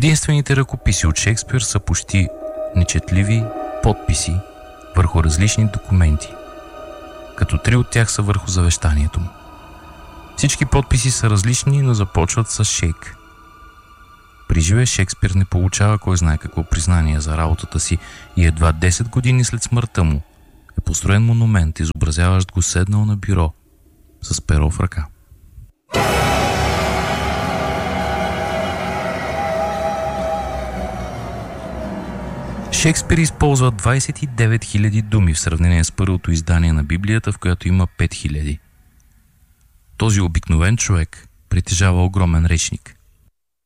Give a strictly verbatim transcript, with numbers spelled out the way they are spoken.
Единствените ръкописи от Шекспир са почти нечетливи подписи върху различни документи, като три от тях са върху завещанието му. Всички подписи са различни, но започват с Шейк. При живе Шекспир не получава кой знае какво признание за работата си и едва десет години след смъртта му е построен монумент, изобразяващ го седнал на бюро с перо в ръка. Шекспир използва двадесет и девет хиляди думи в сравнение с първото издание на Библията, в която има пет хиляди. Този обикновен човек притежава огромен речник.